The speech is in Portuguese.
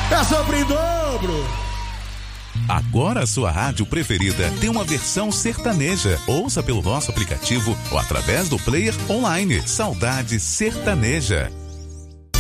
É sobre dobro. Agora a sua rádio preferida tem uma versão sertaneja. Ouça pelo nosso aplicativo ou através do player online. Saudade Sertaneja.